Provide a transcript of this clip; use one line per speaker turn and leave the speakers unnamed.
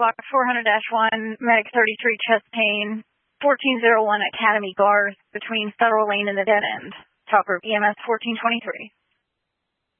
Box 400-1, Medic 33, chest pain, 1401 Academy Garth between Federal Lane and the Dead End. Talker EMS 1423.